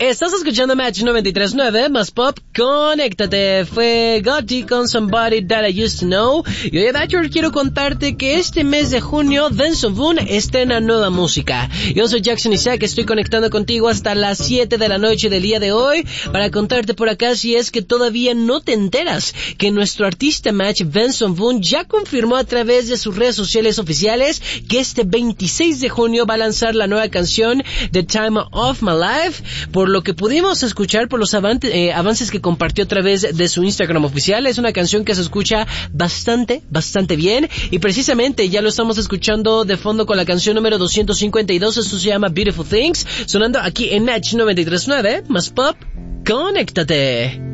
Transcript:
Estás escuchando Match 93.9 más pop, conéctate. Fue Gotti con Somebody That I Used to Know. Y hoy, Matcher, quiero contarte que este mes de junio Benson Boone estrena nueva música. Yo soy Jackson Isaac, estoy conectando contigo hasta las 7 de la noche del día de hoy para contarte por acá si es que todavía no te enteras que nuestro artista Match, Benson Boone, ya confirmó a través de sus redes sociales oficiales que este 26 de junio va a lanzar la nueva canción The Time of My Life. Por lo que pudimos escuchar por los avances que compartió a través de su Instagram oficial, es una canción que se escucha bastante bien, y precisamente ya lo estamos escuchando de fondo con la canción número 252, esto se llama Beautiful Things, sonando aquí en Match 93.9, más pop, conéctate.